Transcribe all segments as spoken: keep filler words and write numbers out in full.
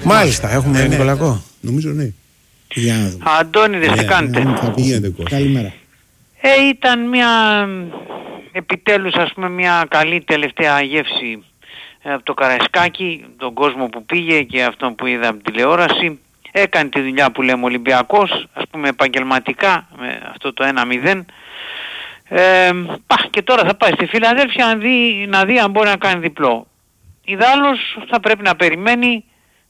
Μάλιστα, έχουμε ναι, Νικολακό. Ναι. Νομίζω ναι. Για να δούμε. Αντώνιδες, Ναι, τι κάνετε? ναι, θα πηγαίνετε. Καλημέρα. Ε, ήταν μια, επιτέλους ας πούμε, μια καλή τελευταία γεύση από το Καραϊσκάκι, τον κόσμο που πήγε και αυτόν που είδα από τηλεόραση. Έκανε τη δουλειά που λέμε Ολυμπιακός, ας πούμε επαγγελματικά, με αυτό το ένα μηδέν. Ε, πά, και τώρα θα πάει στη Φιλαδέλφια να δει, να δει αν μπορεί να κάνει διπλό. Ιδάλλως θα πρέπει να περιμένει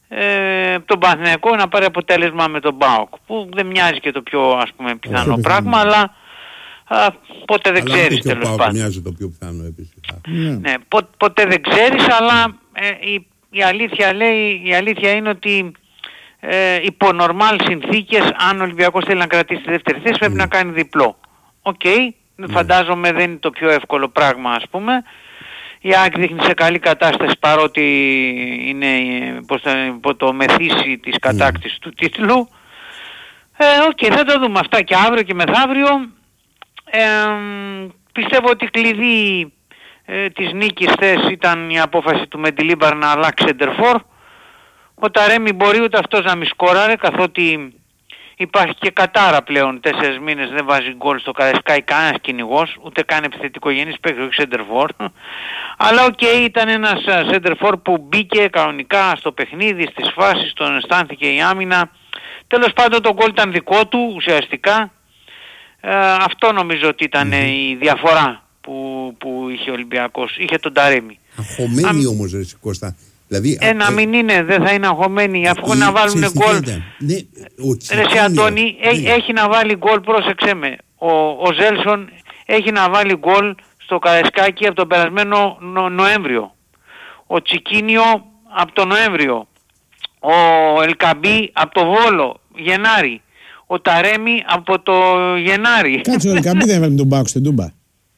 ε, τον Παναθηναϊκό να πάρει αποτέλεσμα με τον ΠΑΟΚ, που δεν μοιάζει και το πιο ας πούμε πιθανό πράγμα, αλλά α, ποτέ δεν αλλά ξέρεις και τέλος ο πάντων. μοιάζει το πιο πιθανό επίσης. Ναι. Ναι, πο, ποτέ δεν ξέρεις, αλλά ε, η, η, αλήθεια λέει, η αλήθεια είναι ότι ε, υπό νορμάλ συνθήκες, αν ο Ολυμπιακός θέλει να κρατήσει τη δεύτερη θέση, πρέπει Mm. να κάνει διπλό. Οκ, okay, mm. φαντάζομαι δεν είναι το πιο εύκολο πράγμα ας πούμε. Η ΑΕΚ δείχνει σε καλή κατάσταση παρότι είναι πώς θα, υπό το μεθύσι της κατάκτησης mm. του τίτλου. Ε, οκ, okay, θα το δούμε αυτά και αύριο και μεθαύριο. Ε, πιστεύω ότι κλειδί ε, της νίκης θες ήταν η απόφαση του Μεντιλίμπαρ να αλλάξει σεντερφόρ. Ο Ταρέμι μπορεί ούτε αυτός να μη σκόραρε, καθότι υπάρχει και κατάρα πλέον, τέσσερις μήνες δεν βάζει γκολ στο Καραϊσκάκι κανένας κυνηγός, ούτε καν επιθετικογενής παίκτη, όχι σεντερφόρ. Αλλά οκ, okay, ήταν ένας σεντερφόρ που μπήκε κανονικά στο παιχνίδι, στις φάσεις, τον αισθάνθηκε η άμυνα. Τέλος πάντων το γκολ ήταν δικό του ουσιαστικά. Ε, αυτό νομίζω ότι ήταν mm. η διαφορά που, που είχε ο Ολυμπιακός, είχε τον Ταρέμι. Αγχωμένοι όμως ρε Κώστα. Δηλαδή, ε, να μην είναι, δεν θα είναι αγχωμένοι, αφού να βάλουν γκολ. Ναι, ρε σε Αντώνη, ναι. έχει να βάλει γκολ, πρόσεξέ με. Ο, ο Ζέλσον έχει να βάλει γκολ στο Καραϊσκάκι από τον περασμένο νο, Νοέμβριο. Ο Τσικίνιο από τον Νοέμβριο. Ο Ελκαμπή από το Βόλο, Γενάρη. Ο Ταρέμι από το Γενάρη. Κάτσε, ο Ελκαμπή δεν έβαλε τον Πάοκ στην Τούμπα.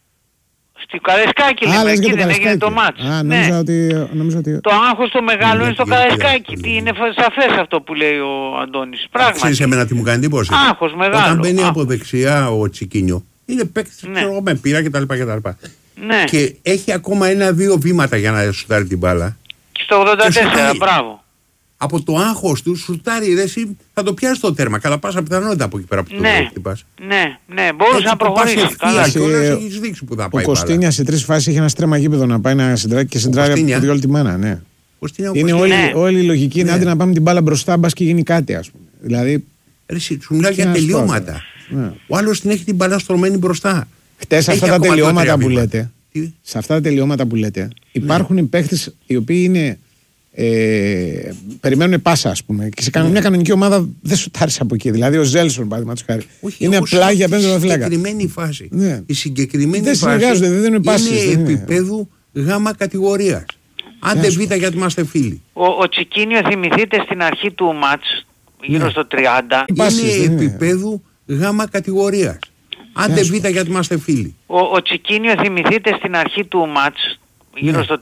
Στη Καραϊσκάκι λέμε, εκεί δεν έγινε το μάτς. Α, νόμιζα ναι. ότι, νόμιζα ότι... Το άγχος το μεγάλο είναι στο Καραϊσκάκι. Τι είναι σαφές αυτό που λέει ο Αντώνης. Πράγματι. Ξέρεις εμένα τι μου κάνει εντύπωση. Άγχος μεγάλο. Όταν μπαίνει άγχος. από δεξιά ο Τσικίνιο, είναι παίκτης ναι. ξέρω, με πείρα κτλ. Ναι. Και έχει ακόμα ένα-δύο βήματα για να σουτάρει την μπάλα. Και στο ογδόντα τέσσερα, μπράβο. Από το άγχος του σουτάρει, ρε, εσύ θα το πιάσει το τέρμα. Κατά πάσα πιθανότητα από εκεί πέρα που ναι, το χτυπάς. Ναι, ναι, μπορούσε να προχωρήσει. Καλά, και όλες έχεις δείξει που θα πάει. Ο Κωστίνια σε τρεις φάσεις είχε ένα στρέμμα γήπεδο να πάει να συντράκι και συντράρει από όλη τη μάνα. Ναι. Είναι όλη, ναι. όλη η λογική είναι ναι. άντε να πάμε την μπάλα μπροστά, μπας και γίνει κάτι, ας πούμε. Δηλαδή. Ρε, σου μιλάω για τελειώματα. Ναι. Ο άλλος την έχει την μπάλα στρωμένη μπροστά. Χτες αυτά τα τελειώματα που λέτε. Σε αυτά τα τελειώματα που λέτε υπάρχουν παίχτες οι οποίοι είναι. Ε, περιμένουν πάσα, ας πούμε. Και σε yeah. μια κανονική ομάδα δεν σουτάρεις από εκεί. Δηλαδή ο Ζέλσον, παραδείγματος χάρη. Είναι πλάγια απέναντι στον φλάκα. Η συγκεκριμένη φάση. Yeah. Η συγκεκριμένη δεν φάση δεν είναι, είναι επίπεδου γάμα κατηγορίας. Άντε β' γιατί είμαστε φίλοι. Ο, ο Τσικίνιο, θυμηθείτε στην αρχή του μάτς, γύρω yeah. στο τριάντα. Είναι επίπεδου γάμα κατηγορίας. Άντε β' γιατί είμαστε φίλοι. Ο, ο Τσικίνιο, θυμηθείτε στην αρχή του μάτς, γύρω yeah. στο